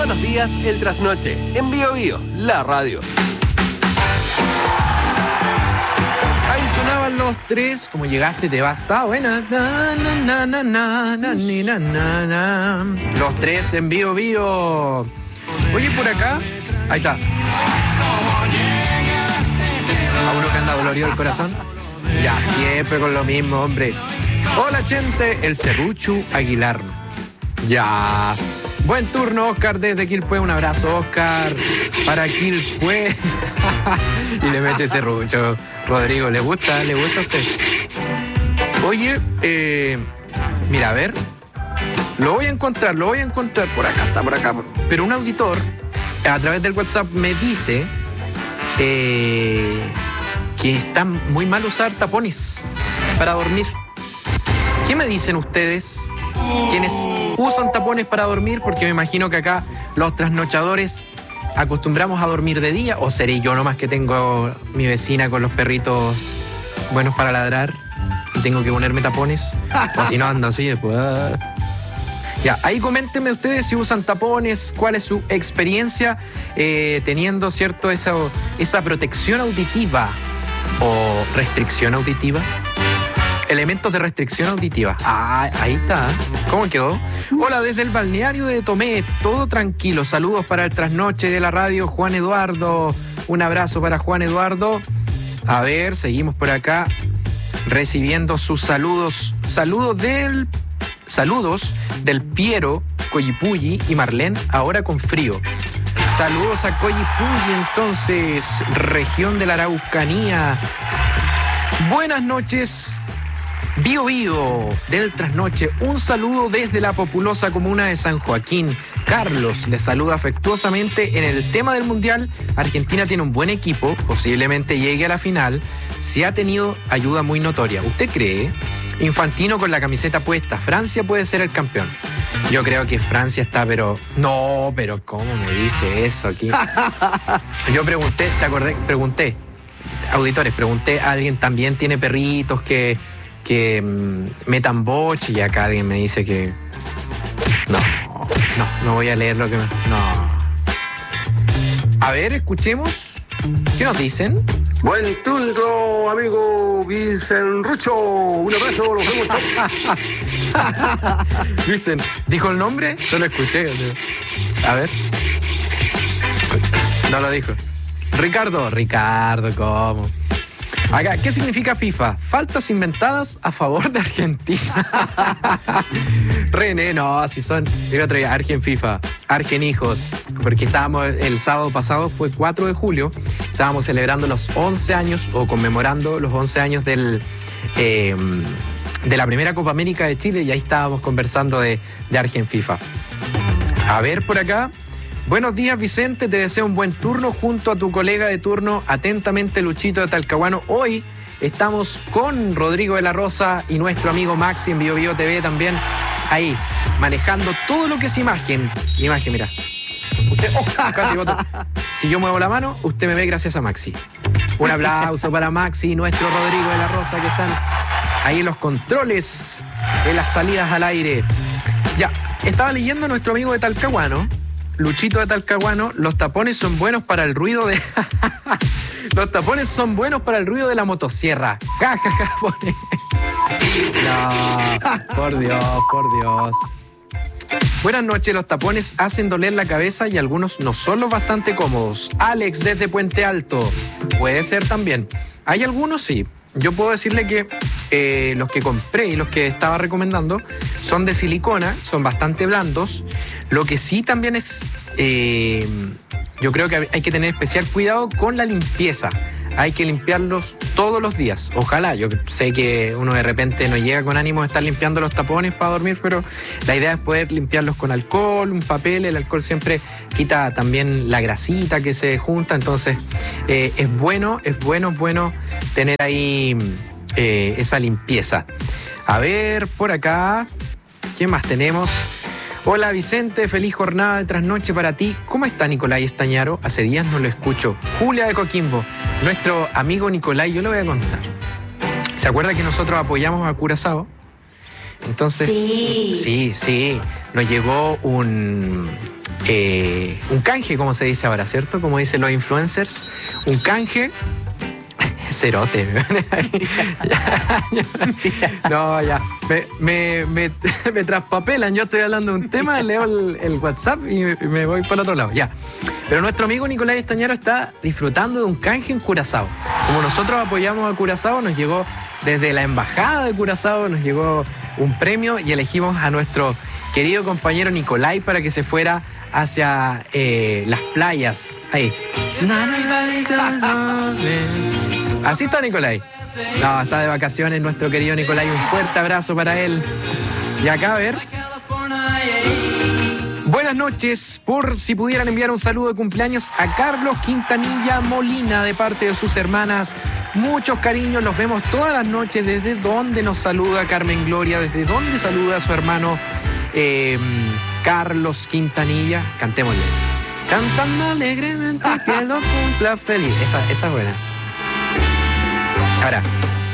Buenos días, el trasnoche, en Bio Bio, la radio. Ahí sonaban los tres, como llegaste te vas, está buena. Na, na, na, na, na, na, na, na, na. Los tres en Bio Bio. Oye, por acá, ahí está. A uno que anda dolorido el corazón. Ya, siempre con lo mismo, hombre. Hola, gente, el Serruchu Aguilar. Ya. Buen turno, Oscar, desde Quilpué. Un abrazo, Oscar, para Quilpué. Y le mete Serrucho. Rodrigo, ¿le gusta a usted? Oye, mira, a ver. Lo voy a encontrar. Por acá, está por acá. Pero un auditor, a través del WhatsApp, me dice que está muy mal usar tapones para dormir. ¿Qué me dicen ustedes? Quienes usan tapones para dormir, porque me imagino que acá los trasnochadores acostumbramos a dormir de día, o seré yo nomás que tengo mi vecina con los perritos buenos para ladrar y tengo que ponerme tapones, o si no ando así después. Ya, ahí coméntenme ustedes si usan tapones, cuál es su experiencia teniendo, ¿cierto?, esa protección auditiva o restricción auditiva. Elementos de restricción auditiva. Ah, ahí está. ¿Cómo quedó? Hola, desde el balneario de Tomé. Todo tranquilo. Saludos para el trasnoche de la radio, Juan Eduardo. Un abrazo para Juan Eduardo. A ver, seguimos por acá recibiendo sus saludos. Saludos del Piero, Coyipulli y Marlene, ahora con frío. Saludos a Coyipulli, entonces, región de la Araucanía. Buenas noches. Bio Bio del trasnoche, un saludo desde la populosa comuna de San Joaquín. Carlos les saluda afectuosamente. En el tema del Mundial, Argentina tiene un buen equipo, posiblemente llegue a la final. Se ha tenido ayuda muy notoria. ¿Usted cree? Infantino con la camiseta puesta, Francia puede ser el campeón. Yo creo que Francia está, pero... No, pero ¿cómo me dice eso aquí? Yo pregunté, ¿te acordé? Pregunté, auditores, pregunté a alguien, también tiene perritos que metan boche, y acá alguien me dice que no voy a leer lo que no. A ver, escuchemos ¿qué nos dicen? Buen turno, amigo Vicen Rucho. Un abrazo, los vemos. Vicen, ¿dijo el nombre? No lo escuché. A ver. No lo dijo. Ricardo, ¿cómo? Acá, ¿qué significa FIFA? Faltas inventadas a favor de Argentina. René, no, si son... Yo otro día, Argen FIFA, Argen hijos, porque estábamos, el sábado pasado fue 4 de julio, estábamos celebrando los 11 años, o conmemorando los 11 años de la primera Copa América de Chile, y ahí estábamos conversando de Argen FIFA. A ver, por acá... Buenos días, Vicente, te deseo un buen turno junto a tu colega de turno, atentamente Luchito de Talcahuano. Hoy estamos con Rodrigo de la Rosa y nuestro amigo Maxi en Bio Bio TV también, ahí, manejando todo lo que es imagen. Imagen, mira. Usted, casi voto. Si yo muevo la mano, usted me ve gracias a Maxi. Un aplauso para Maxi y nuestro Rodrigo de la Rosa, que están ahí en los controles, en las salidas al aire. Ya, estaba leyendo a nuestro amigo de Talcahuano, Luchito de Talcahuano, los tapones son buenos para el ruido de... Los tapones son buenos para el ruido de la motosierra. Ja, ja, ja, pone. No, por Dios. Buenas noches, los tapones hacen doler la cabeza y algunos no son los bastante cómodos. Alex desde Puente Alto, puede ser también. Hay algunos, sí. Yo puedo decirle que los que compré y los que estaba recomendando son de silicona, son bastante blandos. Lo que sí también es, yo creo que hay que tener especial cuidado con la limpieza. Hay que limpiarlos todos los días. Ojalá, yo sé que uno de repente no llega con ánimo de estar limpiando los tapones para dormir, pero la idea es poder limpiarlos con alcohol, un papel. El alcohol siempre quita también la grasita que se junta, entonces es bueno tener ahí esa limpieza. A ver, por acá, ¿quién más tenemos? Hola Vicente, feliz jornada de trasnoche para ti. ¿Cómo está Nicolai Estañaro? Hace días no lo escucho. Julia de Coquimbo, nuestro amigo Nicolai, yo le voy a contar. ¿Se acuerda que nosotros apoyamos a Curazao? Entonces, sí, nos llegó un un canje, como se dice ahora, ¿cierto? Como dicen los influencers, un canje. Cerote. No, ya. Me traspapelan. Yo estoy hablando de un tema, leo el WhatsApp y me voy para el otro lado. Ya. Pero nuestro amigo Nicolás Estañaro está disfrutando de un canje en Curazao. Como nosotros apoyamos a Curazao, nos llegó desde la embajada de Curazao, nos llegó un premio y elegimos a nuestro querido compañero Nicolás para que se fuera hacia las playas. Ahí. Así está Nicolás. No, está de vacaciones nuestro querido Nicolás. Un fuerte abrazo para él. Y acá, a ver. Buenas noches. Por si pudieran enviar un saludo de cumpleaños a Carlos Quintanilla Molina de parte de sus hermanas. Muchos cariños. Los vemos todas las noches. ¿Desde dónde nos saluda Carmen Gloria? ¿Desde dónde saluda a su hermano Carlos Quintanilla? Cantémosle. Cantando alegremente que lo cumpla feliz. Esa es buena. Ahora,